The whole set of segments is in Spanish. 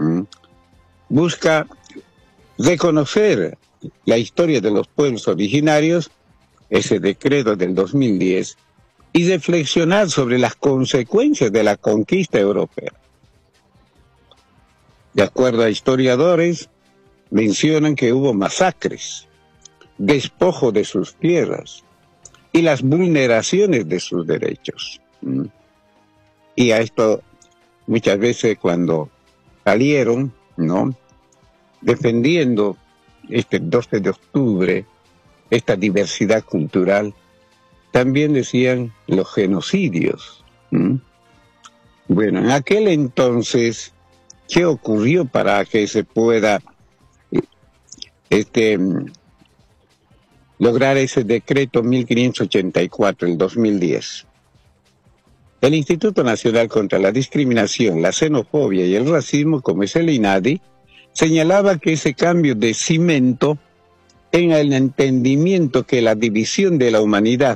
busca reconocer la historia de los pueblos originarios, ese decreto del 2010, y reflexionar sobre las consecuencias de la conquista europea. De acuerdo a historiadores, mencionan que hubo masacres, despojo de sus tierras y las vulneraciones de sus derechos. Y a esto muchas veces cuando salieron, ¿no?, defendiendo este 12 de octubre, esta diversidad cultural, también decían los genocidios. Bueno, en aquel entonces, ¿qué ocurrió para que se pueda lograr ese decreto 1584, el 2010? El Instituto Nacional contra la Discriminación, la Xenofobia y el Racismo, como es el INADI, señalaba que ese cambio de cimento en el entendimiento que la división de la humanidad,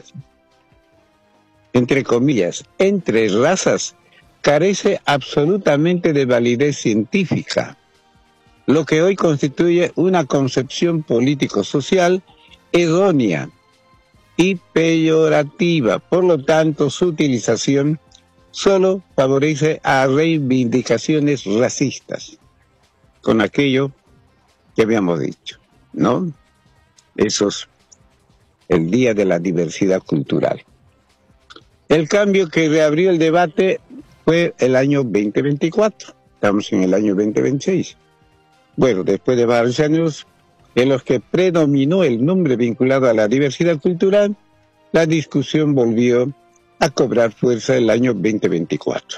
entre comillas, entre razas, carece absolutamente de validez científica, lo que hoy constituye una concepción político-social errónea y peyorativa. Por lo tanto, su utilización solo favorece a reivindicaciones racistas, con aquello que habíamos dicho, ¿no? Eso es el Día de la Diversidad Cultural. El cambio que reabrió el debate fue el año 2024. Estamos en el año 2026. Bueno, después de varios años en los que predominó el nombre vinculado a la diversidad cultural, la discusión volvió a cobrar fuerza el año 2024.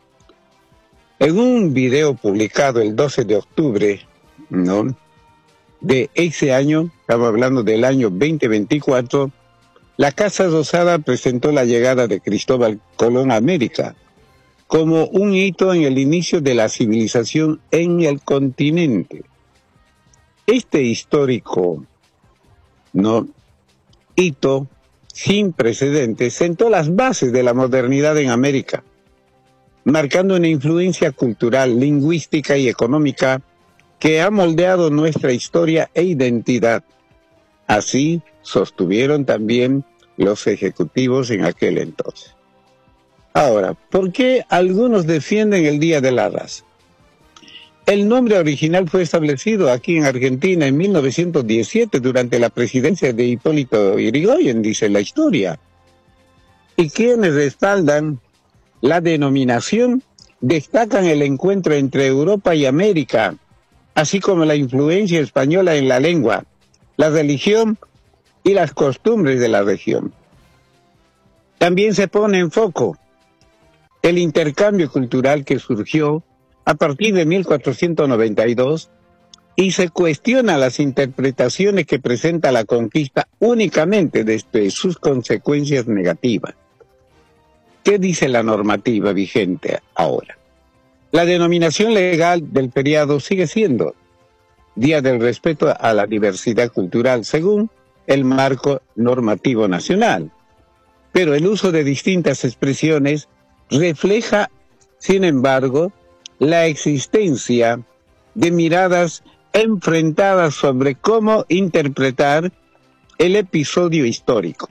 En un video publicado el 12 de octubre, ¿no?, de ese año, estamos hablando del año 2024, la Casa Rosada presentó la llegada de Cristóbal Colón a América como un hito en el inicio de la civilización en el continente. Este histórico, ¿no?, hito sin precedentes sentó las bases de la modernidad en América, marcando una influencia cultural, lingüística y económica que ha moldeado nuestra historia e identidad. Así sostuvieron también los ejecutivos en aquel entonces. Ahora, ¿por qué algunos defienden el Día de la Raza? El nombre original fue establecido aquí en Argentina en 1917 durante la presidencia de Hipólito Yrigoyen, dice la historia. Y quienes respaldan la denominación destacan el encuentro entre Europa y América, así como la influencia española en la lengua, la religión y las costumbres de la región. También se pone en foco el intercambio cultural que surgió a partir de 1492 y se cuestiona las interpretaciones que presenta la conquista únicamente desde sus consecuencias negativas. ¿Qué dice la normativa vigente ahora? La denominación legal del feriado sigue siendo Día del Respeto a la Diversidad Cultural según el marco normativo nacional, pero el uso de distintas expresiones refleja, sin embargo, la existencia de miradas enfrentadas sobre cómo interpretar el episodio histórico.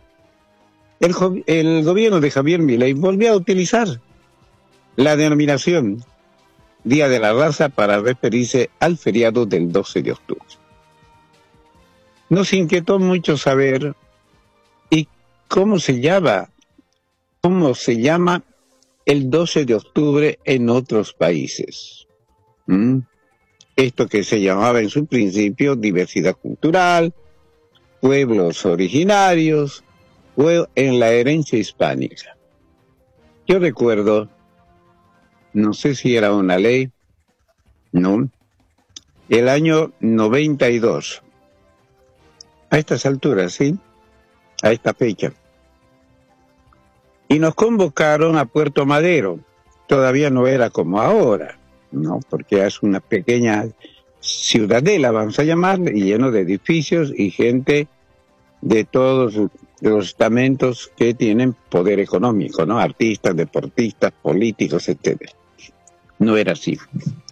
El gobierno de Javier Milei volvió a utilizar la denominación Día de la Raza para referirse al feriado del 12 de octubre. Nos inquietó mucho saber cómo se llama el 12 de octubre en otros países. Esto que se llamaba en su principio diversidad cultural, pueblos originarios, fue en la herencia hispánica. Yo recuerdo, no sé si era una ley, no, el año 92, a estas alturas, ¿sí?, a esta fecha. Y nos convocaron a Puerto Madero. Todavía no era como ahora, ¿no?, porque es una pequeña ciudadela, vamos a llamarle, y lleno de edificios y gente de todos los estamentos que tienen poder económico, ¿no?, artistas, deportistas, políticos, etc. No era así.